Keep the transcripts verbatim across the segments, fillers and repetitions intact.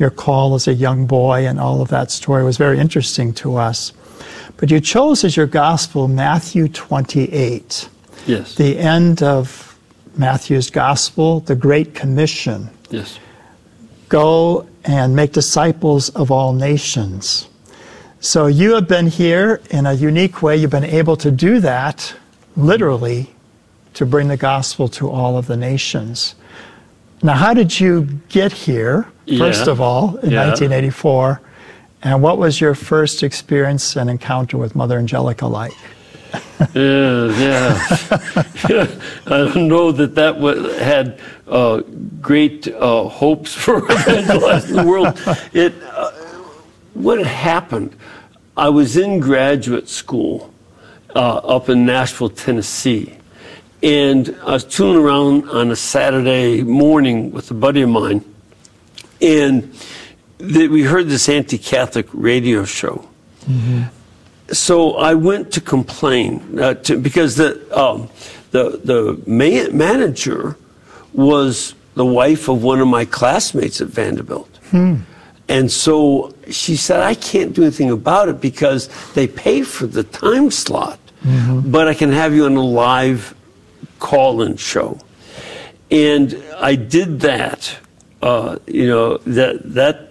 your call as a young boy and all of that story was very interesting to us. But you chose as your gospel Matthew twenty-eight. Yes. The end of Matthew's gospel, the Great Commission. Yes. Go and make disciples of all nations. So you have been here in a unique way. You've been able to do that, literally, to bring the gospel to all of the nations. Now, how did you get here, first yeah. of all, in yeah. nineteen eighty-four? And what was your first experience and encounter with Mother Angelica like? Yeah, yeah. I don't know that that was, had uh, great uh, hopes for evangelizing the world. It, uh, what had happened, I was in graduate school uh, up in Nashville, Tennessee, and I was tooling around on a Saturday morning with a buddy of mine, and the, we heard this anti-Catholic radio show. Mm-hmm. So I went to complain uh, to, because the um, the the man, manager was the wife of one of my classmates at Vanderbilt, hmm. and so she said, "I can't do anything about it because they pay for the time slot, mm-hmm. but I can have you on a live call-in show." And I did that. Uh, you know that that.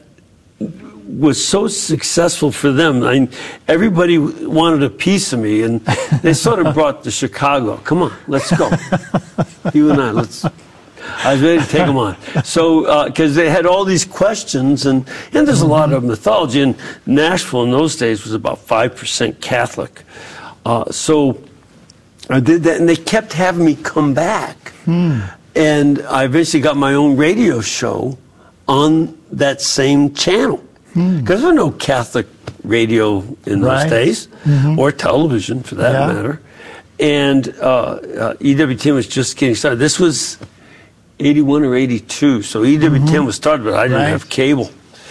was so successful for them. I mean, everybody wanted a piece of me, and they sort of brought to Chicago. Come on, let's go. You and I, let's. I was ready to take them on. So, because uh, they had all these questions, and, and there's a lot of mythology. And Nashville in those days was about five percent Catholic. Uh, so I did that, and they kept having me come back. Hmm. And I eventually got my own radio show on that same channel. Because hmm. there was no Catholic radio in right. those days, mm-hmm. or television for that yeah. matter. And uh, uh, E W T N was just getting started. This was eighty-one or eighty-two, so E W T N mm-hmm. was started, but I didn't right. have cable.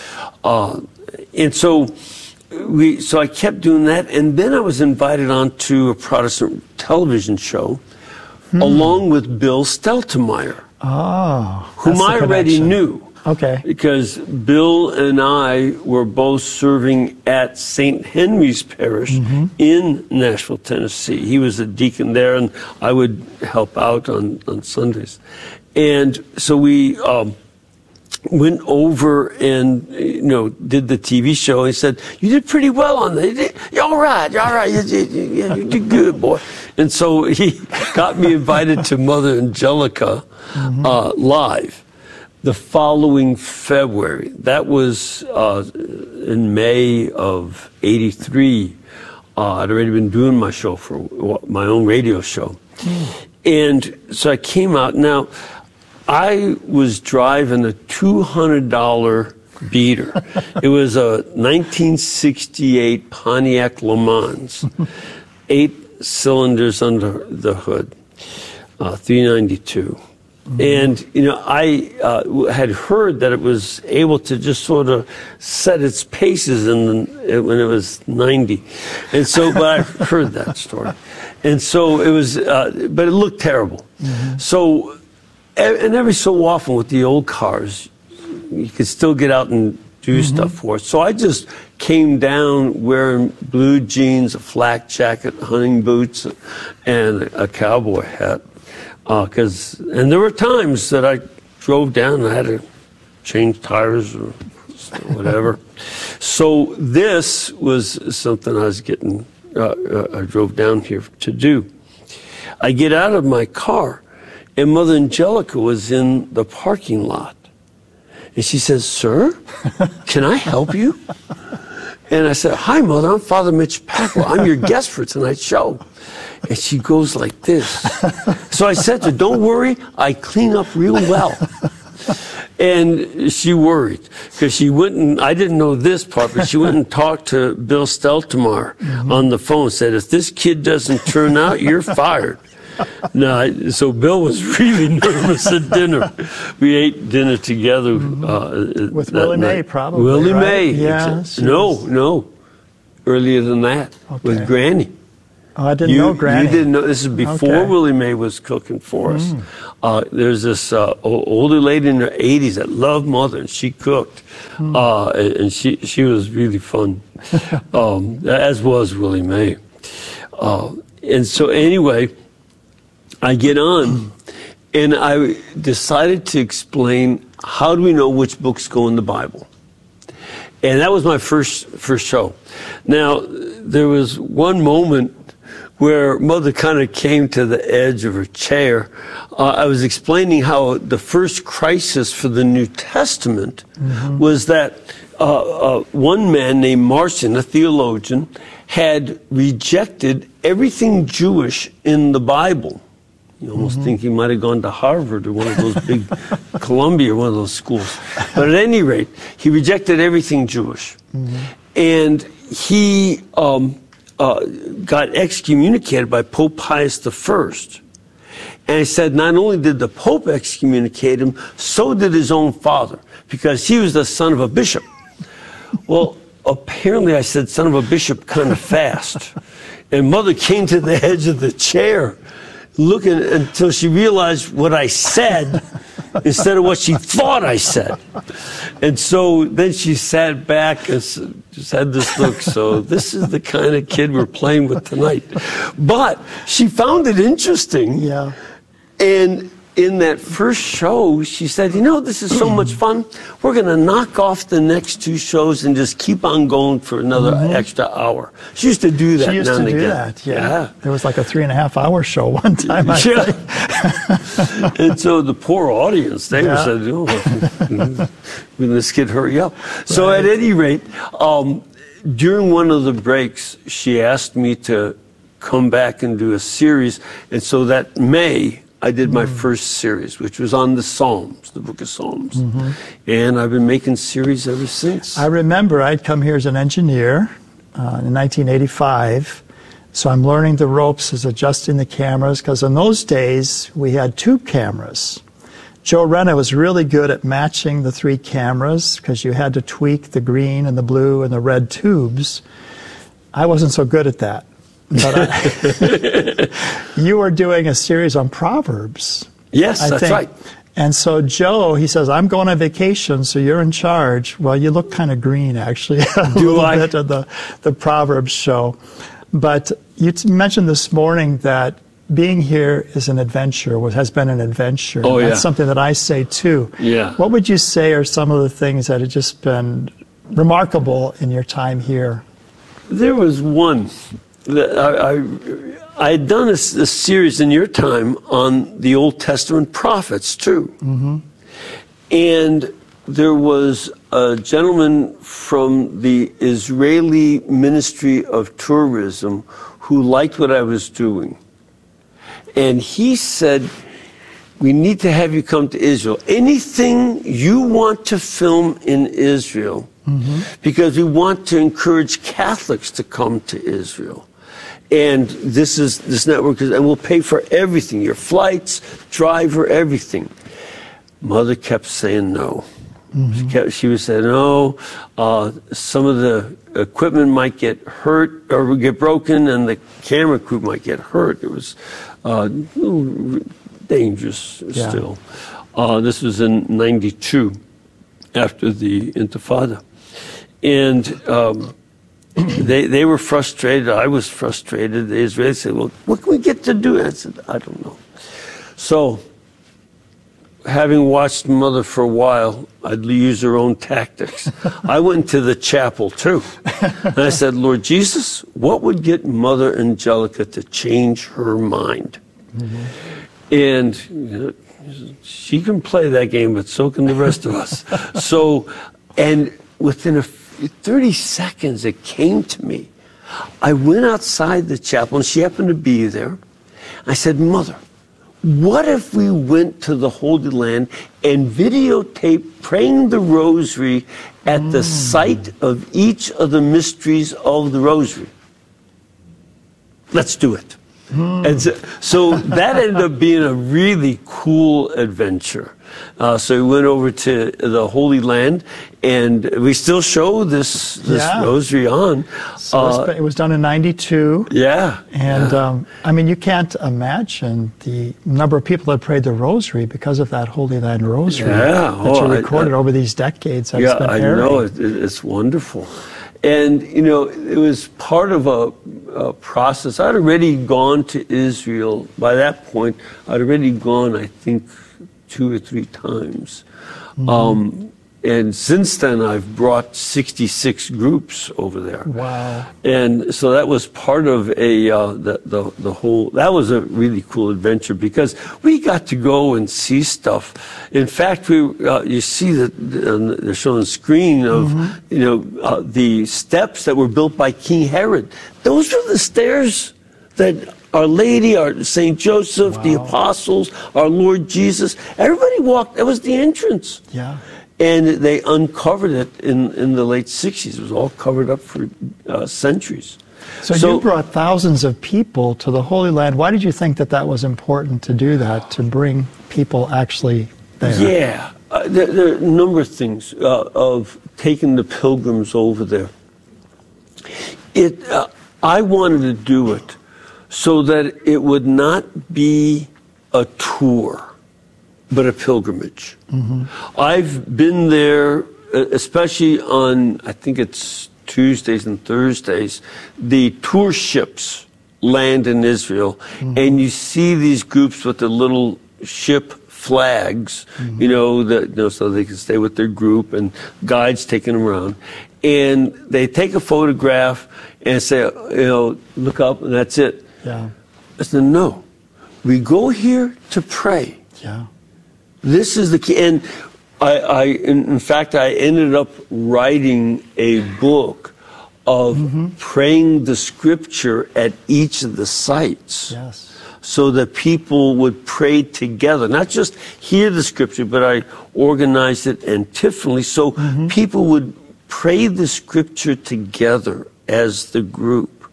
Uh, and so we, so I kept doing that, and then I was invited on to a Protestant television show, hmm. along with Bill Steltemeyer, oh, whom I already knew. Okay. Because Bill and I were both serving at Saint Henry's Parish mm-hmm. in Nashville, Tennessee. He was a deacon there, and I would help out on, on Sundays. And so we um, went over and, you know, did the T V show. He said, "You did pretty well on that. You're all right. You're all right. You, you, you did good, boy." And so he got me invited to Mother Angelica mm-hmm. uh, live. The following February, that was uh, in May of eighty-three, uh, I'd already been doing my show for my own radio show. Mm. And so I came out. Now, I was driving a two hundred dollar beater. It was a nineteen sixty-eight Pontiac Le Mans, eight cylinders under the hood, uh, three ninety-two. And, you know, I uh, had heard that it was able to just sort of set its paces in the, when it was ninety. And so, but I heard that story. And so it was, uh, but it looked terrible. Mm-hmm. So, and every so often with the old cars, you could still get out and do mm-hmm. stuff for it. So I just came down wearing blue jeans, a flak jacket, hunting boots, and a cowboy hat. Because, uh, and there were times that I drove down and I had to change tires or whatever. So this was something I was getting, uh, uh, I drove down here to do. I get out of my car, and Mother Angelica was in the parking lot. And she says, "Sir, can I help you?" And I said, "Hi, Mother, I'm Father Mitch Pacwa. I'm your guest for tonight's show." And she goes like this. So I said to her, "Don't worry, I clean up real well." And she worried, because she went and, I didn't know this part, but she went and talked to Bill Steltemeyer mm-hmm. on the phone, said, "If this kid doesn't turn out, you're fired." No, so Bill was really nervous at dinner. We ate dinner together. Uh, With Willie night. May, probably. Willie right? May. Yeah. No, no. Earlier than that, okay. with Granny. Oh, I didn't you, know Granny. You didn't know. This is before Okay. Willie Mae was cooking for us. Mm. Uh, there's this uh, o- older lady in her eighties that loved Mother, and she cooked. Mm. Uh, and and she, she was really fun, um, as was Willie Mae. Uh, and so anyway, I get on, and I decided to explain how do we know which books go in the Bible. And that was my first first show. Now, there was one moment where Mother kind of came to the edge of her chair. Uh, I was explaining how the first crisis for the New Testament mm-hmm. was that uh, uh, one man named Marcion, a theologian, had rejected everything Jewish in the Bible. You almost mm-hmm. think he might have gone to Harvard or one of those big, Columbia, or one of those schools. But at any rate, he rejected everything Jewish. Mm-hmm. And he um, uh, got excommunicated by Pope Pius the First. And he said not only did the Pope excommunicate him, so did his own father, because he was the son of a bishop. Well, apparently I said son of a bishop kind of fast. And Mother came to the edge of the chair, looking until she realized what I said instead of what she thought I said. And so then she sat back and just had this look. So this is the kind of kid we're playing with tonight. But she found it interesting. Yeah. And in that first show, she said, you know, this is so much fun. We're going to knock off the next two shows and just keep on going for another mm-hmm. extra hour. She used to do that She used now to and do again. that, yeah. yeah. There was like a three and a half hour show one time, I yeah. think. And so the poor audience, they Yeah. said, oh, will this kid hurry up? So Right. at any rate, um, during one of the breaks, she asked me to come back and do a series. And so that May, I did my mm. first series, which was on the Psalms, the book of Psalms. Mm-hmm. And I've been making series ever since. I remember I'd come here as an engineer uh, in nineteen eighty-five. So I'm learning the ropes as adjusting the cameras, because in those days we had two cameras. Joe Renna was really good at matching the three cameras, because you had to tweak the green and the blue and the red tubes. I wasn't so good at that. But I, you were doing a series on Proverbs. Yes, I that's think. right. And so Joe, he says, I'm going on vacation, so you're in charge. Well, you look kind of green, actually, a Do little I? bit of the, the Proverbs show. But you t- mentioned this morning that being here is an adventure, has been an adventure. Oh, and yeah. That's something that I say, too. Yeah. What would you say are some of the things that have just been remarkable in your time here? There was one. I, I, I had done a, a series in your time on the Old Testament prophets, too. Mm-hmm. And there was a gentleman from the Israeli Ministry of Tourism who liked what I was doing. And he said, we need to have you come to Israel. Anything you want to film in Israel, mm-hmm. because we want to encourage Catholics to come to Israel. And this is this network, is, and we'll pay for everything, your flights, driver, everything. Mother kept saying no. Mm-hmm. She, kept, she would say, no, uh, some of the equipment might get hurt or get broken, and the camera crew might get hurt. It was uh, dangerous yeah. still. Uh, this was in ninety-two, after the Intifada. And um, They they were frustrated. I was frustrated. The Israelis said, well, what can we get to do? I said, I don't know. So, having watched Mother for a while, I'd use her own tactics. I went to the chapel, too. And I said, Lord Jesus, what would get Mother Angelica to change her mind? Mm-hmm. And you know, she can play that game, but so can the rest of us. So, and within a thirty seconds, it came to me. I went outside the chapel, and she happened to be there. I said, Mother, what if we went to the Holy Land and videotape praying the rosary at mm. the site of each of the mysteries of the rosary? Let's do it. Mm. And so, so that ended up being a really cool adventure. Uh, so we went over to the Holy Land, and we still show this this yeah. rosary on. So uh, it was done in ninety-two. Yeah. And, yeah. Um, I mean, you can't imagine the number of people that prayed the rosary because of that Holy Land rosary yeah. that oh, you recorded I, I, over these decades. That yeah, it's been I airing. know. It, it's wonderful. And, you know, it was part of a, a process. I'd already gone to Israel. By that point, I'd already gone, I think, two or three times. Mm-hmm. Um, and since then, I've brought sixty-six groups over there. Wow. And so that was part of a, uh, the, the, the whole, that was a really cool adventure because we got to go and see stuff. In fact, we, uh, you see that uh, they're showing on the screen of, mm-hmm. you know, uh, the steps that were built by King Herod. Those were the stairs that Our Lady, our Saint Joseph, wow. the apostles, our Lord Jesus, everybody walked, that was the entrance. Yeah. And they uncovered it in, in the late sixties. It was all covered up for uh, centuries. So, so you brought thousands of people to the Holy Land. Why did you think that that was important to do that, to bring people actually there? Yeah. Uh, there, there are a number of things uh, of taking the pilgrims over there. It, uh, I wanted to do it so that it would not be a tour, but a pilgrimage. Mm-hmm. I've been there, especially on, I think it's Tuesdays and Thursdays, the tour ships land in Israel, mm-hmm. and you see these groups with the little ship flags, mm-hmm. you know, that, you know, so they can stay with their group, and guides taking them around. And they take a photograph and say, you know, look up, and that's it. Yeah. I said, no, we go here to pray. Yeah. This is the key. And I, I in, in fact, I ended up writing a book of mm-hmm. praying the scripture at each of the sites. Yes. So that people would pray together, not just hear the scripture, but I organized it antiphonally, so mm-hmm. people would pray the scripture together as the group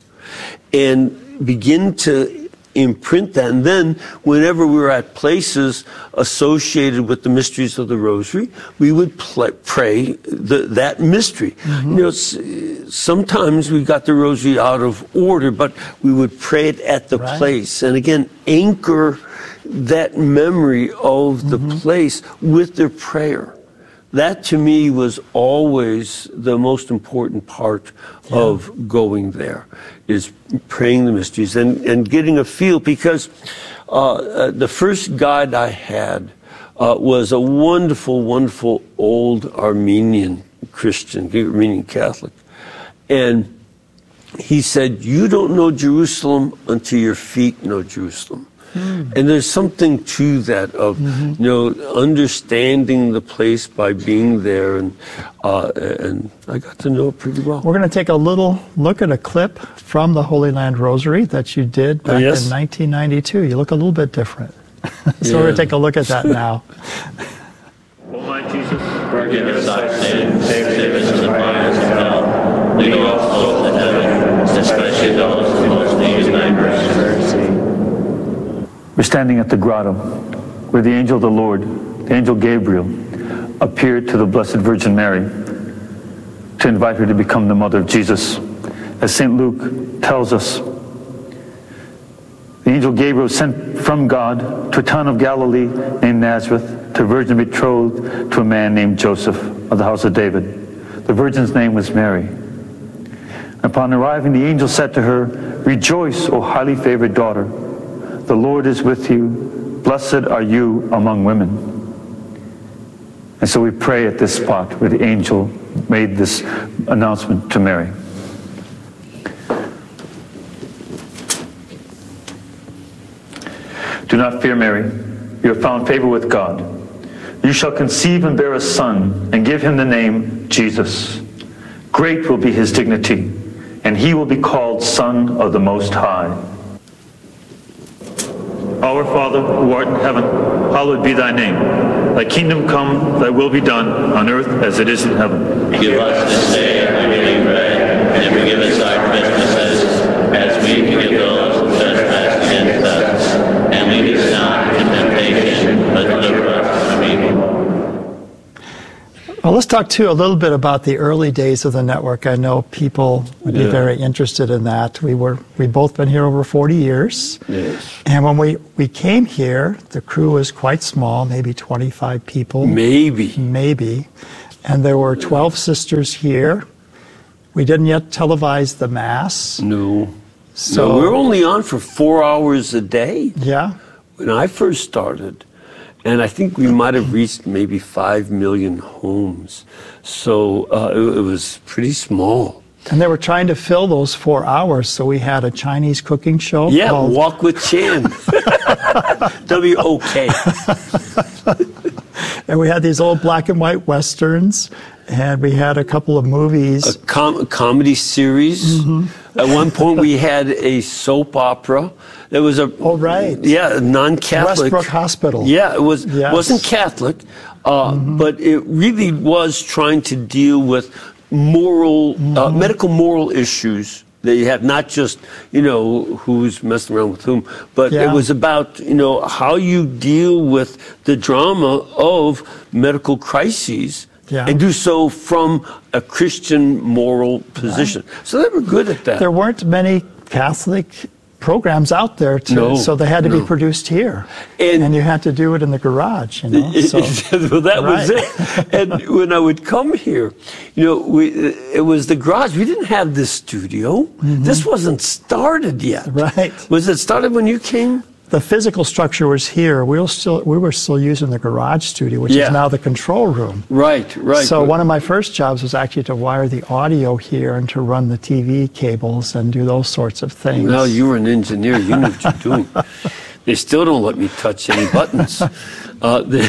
and begin to imprint that. And then whenever we were at places associated with the mysteries of the rosary, we would pl- pray the, that mystery. Mm-hmm. You know, s- sometimes we got the rosary out of order, but we would pray it at the right. place. And again, anchor that memory of the mm-hmm. place with their prayer. That to me was always the most important part yeah. of going there, is praying the mysteries and, and getting a feel, because uh, uh, the first guide I had uh, was a wonderful, wonderful old Armenian Christian, Armenian Catholic. And he said, you don't know Jerusalem until your feet know Jerusalem. Mm. And there's something to that of, mm-hmm. you know, understanding the place by being there, and uh, and I got to know it pretty well. We're going to take a little look at a clip from the Holy Land Rosary that you did back oh, yes? in nineteen ninety-two. You look a little bit different. so yeah. we're going to take a look at that now. O my Jesus, forgive us our sins, save us from the fires of hell, lead all souls to heaven, especially those who most need thy mercy. We're standing at the grotto where the angel of the Lord, the angel Gabriel, appeared to the Blessed Virgin Mary to invite her to become the mother of Jesus. As Saint Luke tells us, the angel Gabriel sent from God to a town of Galilee named Nazareth to a virgin betrothed to a man named Joseph of the house of David. The virgin's name was Mary. Upon arriving, the angel said to her, "Rejoice, O highly favored daughter. The Lord is with you. Blessed are you among women." And so we pray at this spot where the angel made this announcement to Mary. Do not fear, Mary. You have found favor with God. You shall conceive and bear a son, and give him the name Jesus. Great will be his dignity, and he will be called Son of the Most High. Our Father, who art in heaven, hallowed be thy name. Thy kingdom come, thy will be done, on earth as it is in heaven. Give us this day our daily bread, and forgive us our trespasses, as we forgive those who trespass Well, let's talk too a little bit about the early days of the network. I know people would be Yeah. very interested in that. We were we both been here over forty years. Yes. And when we, we came here, the crew was quite small, maybe twenty-five people. Maybe. Maybe. And there were twelve sisters here. We didn't yet televise the Mass. No. So no, we were only on for four hours a day yeah. when I first started. And I think we might have reached maybe five million homes. So uh, it, it was pretty small. And they were trying to fill those four hours, so we had a Chinese cooking show. Yeah, called, Walk with Chan. W O K. And we had these old black and white westerns, and we had a couple of movies. A, com- a comedy series. Mm-hmm. At one point, we had a soap opera. There was a Oh, right. yeah, non-Catholic. Westbrook Hospital. Yeah, it was Yes. wasn't Catholic, uh, Mm-hmm. but it really was trying to deal with moral, Mm-hmm. uh, medical moral issues that you have, not just you know who's messing around with whom, but Yeah. it was about you know how you deal with the drama of medical crises. Yeah. And do so from a Christian moral position. So they were good at that. There weren't many Catholic programs out there, to, No, so they had to no. be produced here. And- And, you had to do it in the garage, you know. So, well, that was Right. it. And when I would come here, you know, we, it was the garage. We didn't have this studio. This wasn't started yet. Right. Was it started when you came? the physical structure was here. We were still we were still using the garage studio, which Yeah. is now the control room. Right, right. So one of my first jobs was actually to wire the audio here and to run the T V cables and do those sorts of things. Well, you were an engineer. You knew what you're doing. They still don't let me touch any buttons. Uh, they,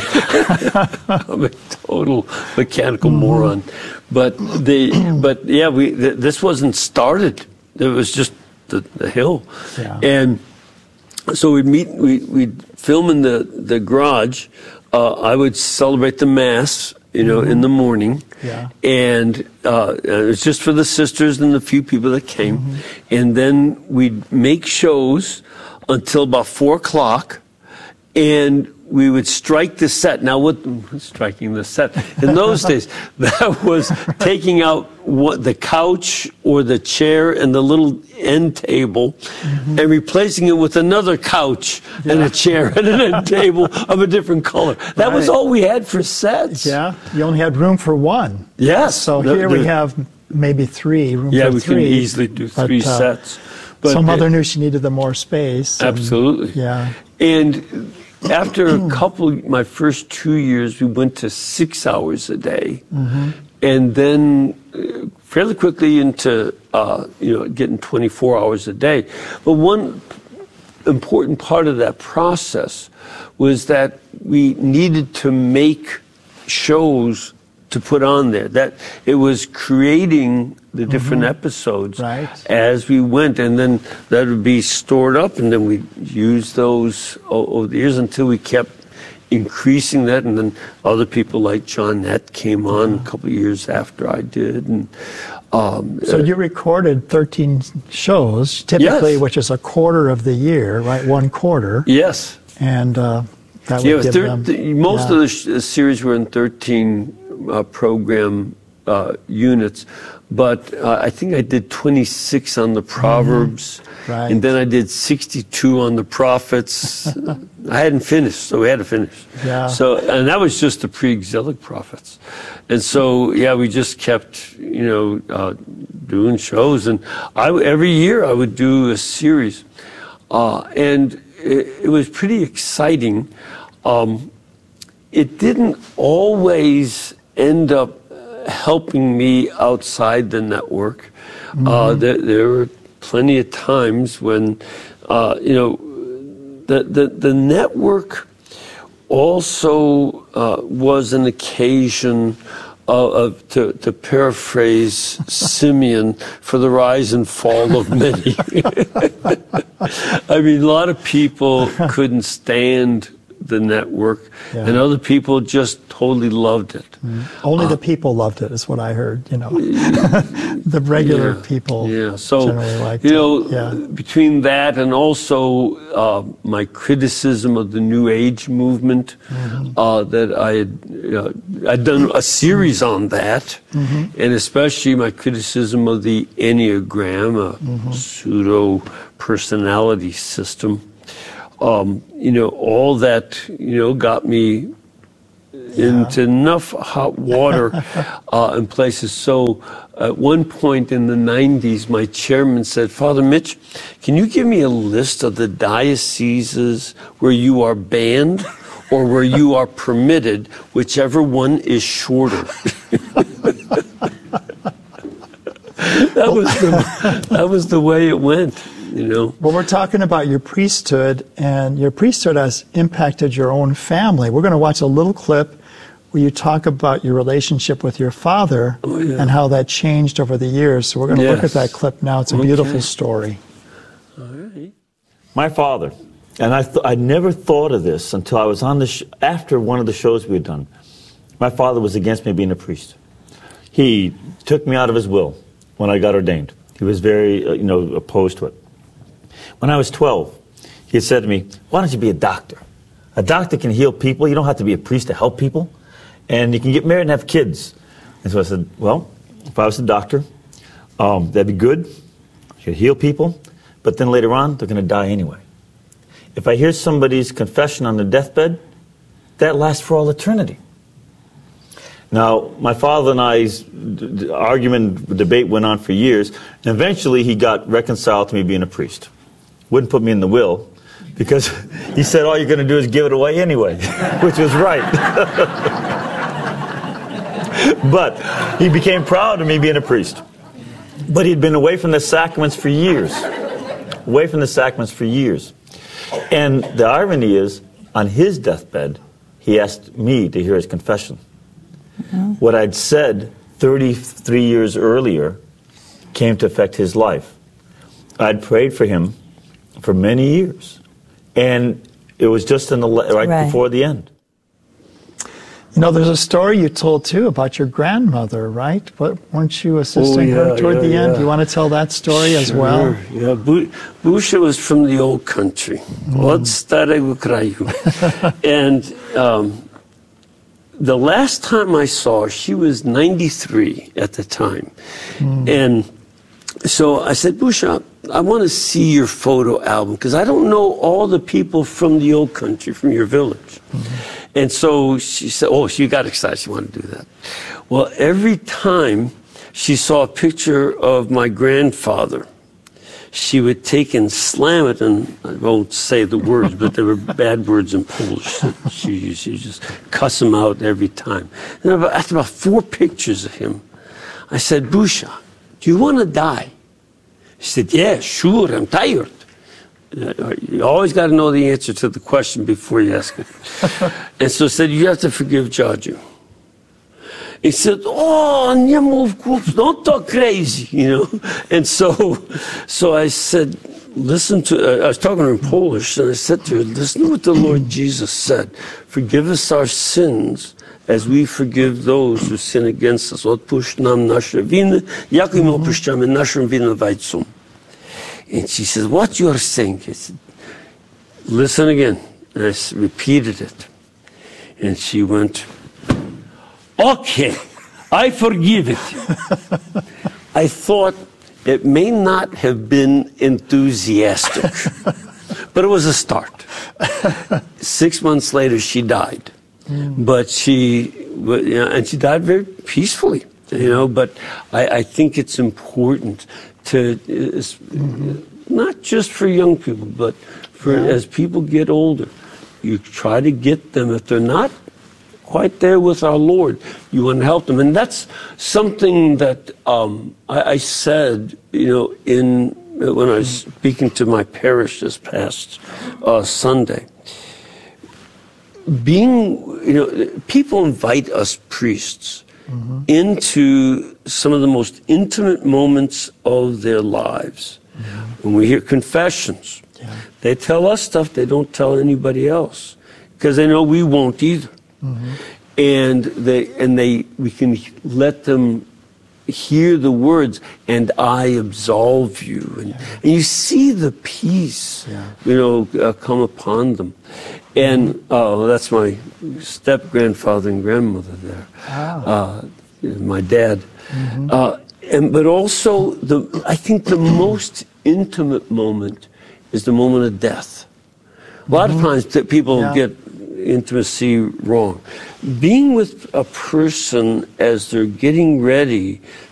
I'm a total mechanical moron. But they, but yeah, we. Th- this wasn't started. It was just the, the hill, Yeah. and so we'd meet. We we'd film in the the garage. Uh, I would celebrate the Mass, you know, in the morning. Yeah. And uh, it was just for the sisters and the few people that came. And then we'd make shows until about four o'clock, and we would strike the set. Now, what striking the set in those days? That was taking out what the couch or the chair and the little end table, mm-hmm. and replacing it with another couch yeah. and a chair and an end table of a different color. That right. was all we had for sets. Yeah, you only had room for one. Yes. So the, here the, we have maybe three. Room yeah, for we three, can easily do three but, uh, sets. But some it, mother knew she needed the more space. And, absolutely. Yeah. And after a couple, my first two years, we went to six hours a day, mm-hmm. and then uh, fairly quickly into uh, you know getting twenty-four hours a day. But one important part of that process was that we needed to make shows to put on there. That it was creating the different mm-hmm. episodes right. as we went, and then that would be stored up, and then we use those over the years until we kept increasing that, and then other people like John Nett came on mm-hmm. a couple of years after I did. And um, so you recorded thirteen shows, typically, yes. which is a quarter of the year, right? One quarter. Yes. And uh, that would yeah, give thir- them... th- most yeah. of the, sh- the series were in thirteen uh, program uh, units, but uh, I think I did twenty-six on the Proverbs, mm-hmm. right. and then I did sixty-two on the Prophets. I hadn't finished, so we had to finish. Yeah. So, and that was just the pre-exilic prophets, and so yeah, we just kept you know uh, doing shows, and I every year I would do a series, uh, and it, it was pretty exciting. Um, it didn't always end up helping me outside the network. Mm-hmm. Uh, there, there were plenty of times when, uh, you know, the, the, the network also uh, was an occasion of, of to, to paraphrase Simeon, for the rise and fall of many. I mean, a lot of people couldn't stand the network, Yeah. and other people just totally loved it. Mm. Only Uh, the people loved it, is what I heard. You know, the regular yeah, people yeah. So, generally liked you know, it. Yeah. between that and also uh, my criticism of the New Age movement, Mm-hmm. uh, that I had uh, I'd done a series on that, Mm-hmm. and especially my criticism of the Enneagram, a Mm-hmm. pseudo personality system. Um, you know, all that you know got me into enough hot water uh, in places. So at one point in the nineties, my chairman said, Father Mitch, can you give me a list of the dioceses where you are banned or where you are permitted, whichever one is shorter? that, was the, that was the way it went, you know. Well, we're talking about your priesthood, and your priesthood has impacted your own family. We're going to watch a little clip where you talk about your relationship with your father Oh, yeah. and how that changed over the years. So we're going to look Yes. at that clip now. It's a Okay. beautiful story. All right. My father, and I, th- I never thought of this until I was on the sh- after one of the shows we had done. My father was against me being a priest. He took me out of his will when I got ordained. He was very, uh, you know, opposed to it. When I was twelve, he had said to me, why don't you be a doctor? A doctor can heal people. You don't have to be a priest to help people. And you can get married and have kids. And so I said, well, if I was a doctor, um, that'd be good. I could heal people. But then later on, they're going to die anyway. If I hear somebody's confession on their deathbed, that lasts for all eternity. Now, my father and I's d- d- argument, debate went on for years, and eventually he got reconciled to me being a priest. Wouldn't put me in the will, because he said all you're going to do is give it away anyway, which was right. But he became proud of me being a priest. But he'd been away from the sacraments for years. Away from the sacraments for years. And the irony is, on his deathbed, he asked me to hear his confession. Mm-hmm. What I'd said thirty-three years earlier came to affect his life. I'd prayed for him for many years. And it was just in the right, right before the end. You know, there's a story you told, too, about your grandmother, right? What, weren't you assisting Oh, yeah, her toward yeah, the end? yeah. Do you want to tell that story as Sure, well? Yeah, Bu- Busha was from the old country, od starego kraju. And um, the last time I saw her, she was ninety-three at the time. Mm. And so I said, Busha, I want to see your photo album, because I don't know all the people from the old country, from your village. Mm-hmm. And so she said, oh, she got excited. She wanted to do that. Well, every time she saw a picture of my grandfather, she would take and slam it, and I won't say the words, but they were bad words in Polish. She used to just cuss them out every time. And about, after about four pictures of him, I said, Busha, do you want to die? She said, yeah, sure, I'm tired. You always got to know the answer to the question before you ask it. And so I said, you have to forgive Jaju. He said, oh, nie mów głup, don't talk crazy, you know. And so, so I said, listen to, uh, I was talking to her in Polish, and I said to her, listen to what the Lord Jesus said. Forgive us our sins as we forgive those who sin against us. Odpuść nam nasze winy, jak i my odpuszczamy naszym winowajcom. And she says, what you are saying? I said, listen again. And I repeated it. And she went, okay, I forgive it. I thought it may not have been enthusiastic, but it was a start. Six months later, she died. Mm. But she, you know, and she died very peacefully, you know, but I, I think it's important to, mm-hmm. not just for young people, but for yeah. as people get older, you try to get them, if they're not quite there with our Lord, you want to help them. And that's something that um, I, I said, you know, in when I was speaking to my parish this past uh, Sunday. Being, you know, people invite us priests mm-hmm. into some of the most intimate moments of their lives. Mm-hmm. When we hear confessions, yeah. they tell us stuff they don't tell anybody else. because they know we won't either. Mm-hmm. And they and they we can let them hear the words, and I absolve you, and, Yeah. and you see the peace, Yeah. you know, uh, come upon them. And oh, that's my step grandfather and grandmother there, Ah. uh, my dad. Mm-hmm. Uh, and but also the I think the most intimate moment is the moment of death. A lot of times that people Yeah. get intimacy wrong. Being with a person as they're getting ready